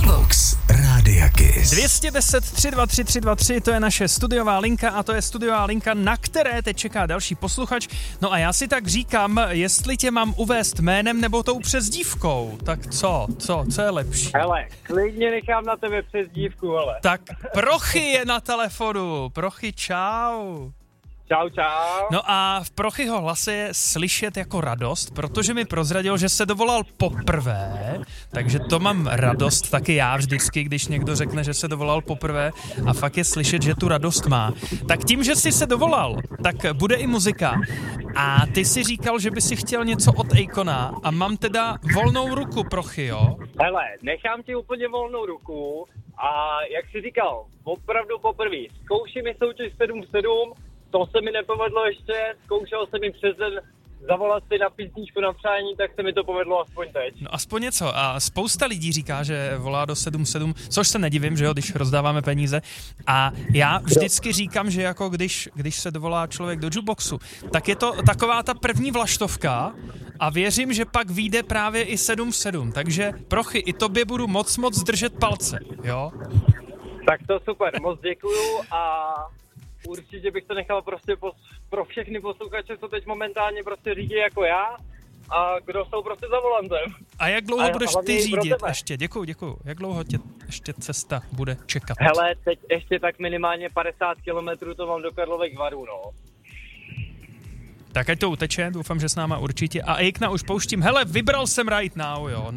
Box Rádia Kiss. 210 323 323, to je naše studiová linka a to je studiová linka, na které teď čeká další posluchač. No a já si tak říkám, jestli tě mám uvést jménem nebo tou přezdívkou. Tak co je lepší? Hele, klidně nechám na tebe přezdívku, hele. Tak Prochy je na telefonu. Prochy, čau. Čau. No a v Prochyho hlase je slyšet jako radost, protože mi prozradil, že se dovolal poprvé, takže to mám radost taky já vždycky, když někdo řekne, že se dovolal poprvé a fakt je slyšet, že tu radost má. Tak tím, že jsi se dovolal, tak bude i muzika a ty si říkal, že by si chtěl něco od Akona a mám teda volnou ruku, Prochy, jo? Hele, nechám ti úplně volnou ruku a jak jsi říkal, opravdu poprvé. Zkouši mi soutěž 7-7, to se mi nepovedlo ještě, zkoušel jsem mi přes den zavolat si na písničku na přání, tak se mi to povedlo aspoň teď. No aspoň něco a spousta lidí říká, že volá do 7-7, což se nedivím, že jo, když rozdáváme peníze a já vždycky říkám, že jako když se dovolá člověk do jukeboxu, tak je to taková ta první vlaštovka a věřím, že pak vyjde právě i 7-7, takže Prochy, i tobě budu moc držet palce, jo? Tak to super, moc děkuju a určitě bych to nechal prostě pro všechny posluchače, co teď momentálně prostě řídí jako já a kdo jsou prostě za volantem. A jak dlouho budeš ty řídit ještě? Děkuju. Jak dlouho tě ještě cesta bude čekat? Hele, teď ještě tak minimálně 50 kilometrů to mám do Karlových Varů, no. Tak ať to uteče, doufám, že s náma určitě. A Akona už pouštím. Hele, vybral jsem Right Now, jo.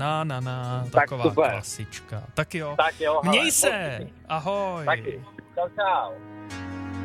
Taková tak klasička. Tak jo. Tak jo, Měj se. Ahoj. Taky. Čau.